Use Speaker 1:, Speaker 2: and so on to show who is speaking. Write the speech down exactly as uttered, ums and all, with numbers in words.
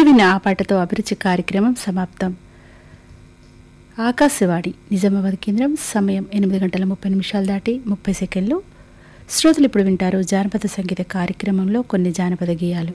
Speaker 1: మీరు విన్న ఆ పాటతో అభిరుచి కార్యక్రమం సమాప్తం. ఆకాశవాణి నిజామాబాద్ కేంద్రం. సమయం ఎనిమిది గంటల ముప్పై నిమిషాలు దాటి ముప్పై సెకండ్లు. శ్రోతలు ఇప్పుడు వింటారు జానపద సంగీత కార్యక్రమంలో కొన్ని జానపద గేయాలు.